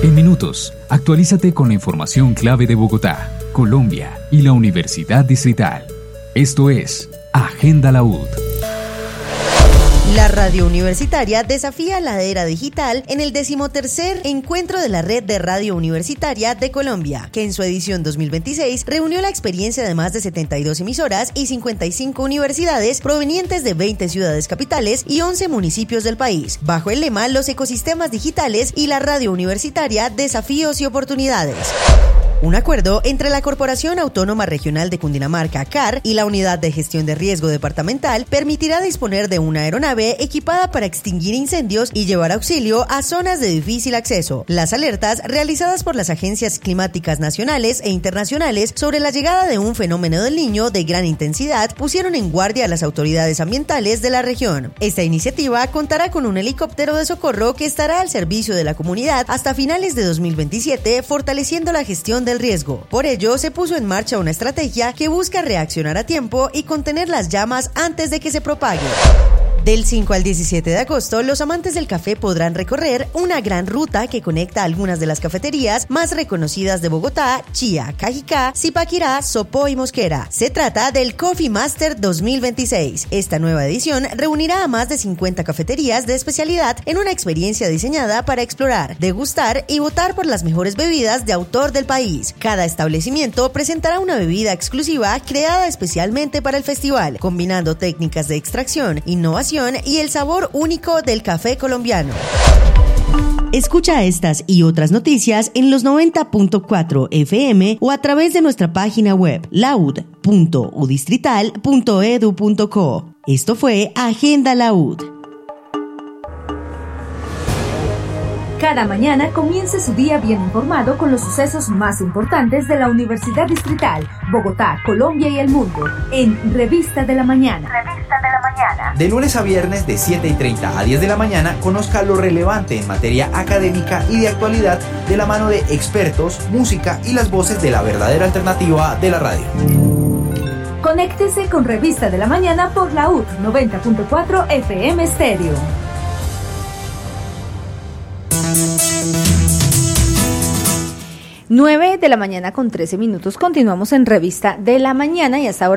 En minutos, actualízate con la información clave de Bogotá, Colombia y la Universidad Distrital. Esto es Agenda la UD. La radio universitaria desafía la era digital en el 13º encuentro de la Red de Radio Universitaria de Colombia, que en su edición 2026 reunió la experiencia de más de 72 emisoras y 55 universidades provenientes de 20 ciudades capitales y 11 municipios del país, bajo el lema Los ecosistemas digitales y la radio universitaria, desafíos y oportunidades. Un acuerdo entre la Corporación Autónoma Regional de Cundinamarca, CAR, y la Unidad de Gestión de Riesgo Departamental permitirá disponer de una aeronave equipada para extinguir incendios y llevar auxilio a zonas de difícil acceso. Las alertas realizadas por las agencias climáticas nacionales e internacionales sobre la llegada de un fenómeno del Niño de gran intensidad pusieron en guardia a las autoridades ambientales de la región. Esta iniciativa contará con un helicóptero de socorro que estará al servicio de la comunidad hasta finales de 2027, fortaleciendo la gestión del riesgo. Por ello, se puso en marcha una estrategia que busca reaccionar a tiempo y contener las llamas antes de que se propaguen. Del 5 al 17 de agosto, los amantes del café podrán recorrer una gran ruta que conecta algunas de las cafeterías más reconocidas de Bogotá: Chía, Cajicá, Zipaquirá, Sopó y Mosquera. Se trata del Coffee Master 2026. Esta nueva edición reunirá a más de 50 cafeterías de especialidad en una experiencia diseñada para explorar, degustar y votar por las mejores bebidas de autor del país. Cada establecimiento presentará una bebida exclusiva creada especialmente para el festival, combinando técnicas de extracción, innovación y el sabor único del café colombiano. Escucha estas y otras noticias en los 90.4 FM o a través de nuestra página web laud.udistrital.edu.co. Esto fue Agenda la UD. Cada mañana comience su día bien informado con los sucesos más importantes de la Universidad Distrital, Bogotá, Colombia y el mundo, en Revista de la Mañana. De lunes a viernes de 7:30 a 10 de la mañana, conozca lo relevante en materia académica y de actualidad de la mano de expertos, música y las voces de la verdadera alternativa de la radio. Conéctese con Revista de la Mañana por la UD 90.4 FM Stereo. 9 de la mañana con 13 minutos. Continuamos en Revista de la Mañana y hasta ahora